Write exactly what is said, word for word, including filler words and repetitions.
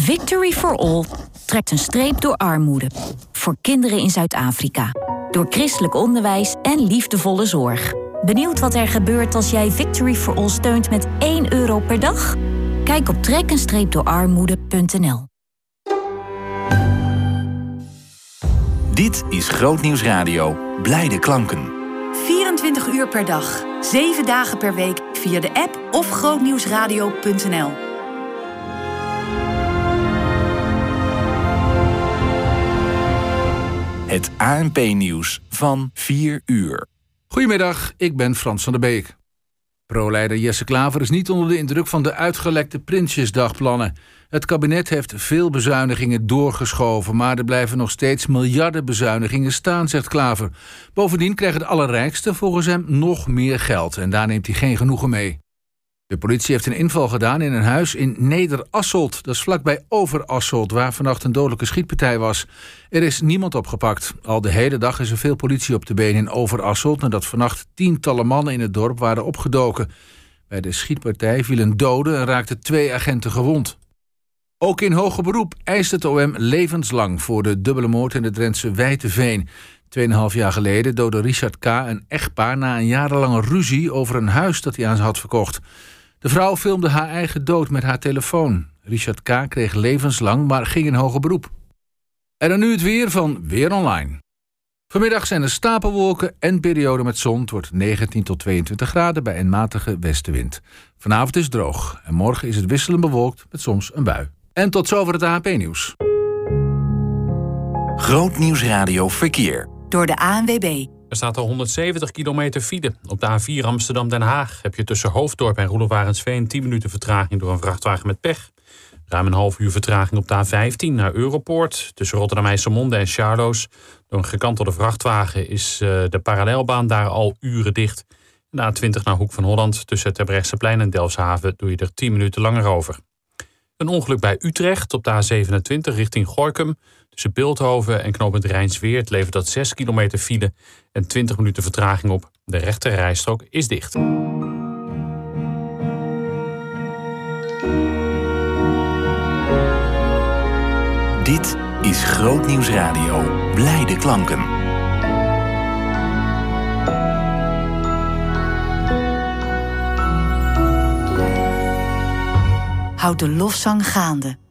Victory for All trekt een streep door armoede. Voor kinderen in Zuid-Afrika. Door christelijk onderwijs en liefdevolle zorg. Benieuwd wat er gebeurt als jij Victory for All steunt met één euro per dag? Kijk op trek een streep door armoede punt n l. Dit is Grootnieuws Radio. Blijde klanken. vierentwintig uur per dag, zeven dagen per week via de app of grootnieuwsradio punt n l. Het A N P-nieuws van vier uur. Goedemiddag, ik ben Frans van der Beek. Pro-leider Jesse Klaver is niet onder de indruk van de uitgelekte Prinsjesdagplannen. Het kabinet heeft veel bezuinigingen doorgeschoven, maar er blijven nog steeds miljarden bezuinigingen staan, zegt Klaver. Bovendien krijgen de allerrijksten volgens hem nog meer geld en daar neemt hij geen genoegen mee. De politie heeft een inval gedaan in een huis in Neder-Asselt. Dat is vlakbij Overasselt, waar vannacht een dodelijke schietpartij was. Er is niemand opgepakt. Al de hele dag is er veel politie op de been in Overasselt, nadat vannacht tientallen mannen in het dorp waren opgedoken. Bij de schietpartij viel een dode en raakten twee agenten gewond. Ook in hoger beroep eist het O M levenslang voor de dubbele moord in het Drentse Wijteveen. Tweeënhalf jaar geleden doodde Richard K. een echtpaar na een jarenlange ruzie over een huis dat hij aan ze had verkocht. De vrouw filmde haar eigen dood met haar telefoon. Richard K. kreeg levenslang, maar ging in hoger beroep. En dan nu het weer van Weer Online. Vanmiddag zijn er stapelwolken en perioden met zon. Het wordt negentien tot tweeëntwintig graden bij een matige westenwind. Vanavond is het droog en morgen is het wisselend bewolkt met soms een bui. En tot zover het A N P-nieuws. Grootnieuws Radio Verkeer. Door de A N W B. Er staat al honderdzeventig kilometer file. Op de A vier Amsterdam-Den Haag heb je tussen Hoofddorp en Roelofarensveen tien minuten vertraging door een vrachtwagen met pech. Ruim een half uur vertraging op de A vijftien naar Europoort. Tussen Rotterdam-IJsselmonde en Charloes. Door een gekantelde vrachtwagen is uh, de parallelbaan daar al uren dicht. En de A twintig naar Hoek van Holland. Tussen Terbrechtseplein en Delfshaven doe je er tien minuten langer over. Een ongeluk bij Utrecht op de A zevenentwintig richting Gorinchem. Tussen Bilthoven en knooppunt Rijnsweert levert dat zes kilometer file en twintig minuten vertraging op. De rechte rijstrook is dicht. Dit is Grootnieuws Radio. Blijde klanken. Houd de lofzang gaande.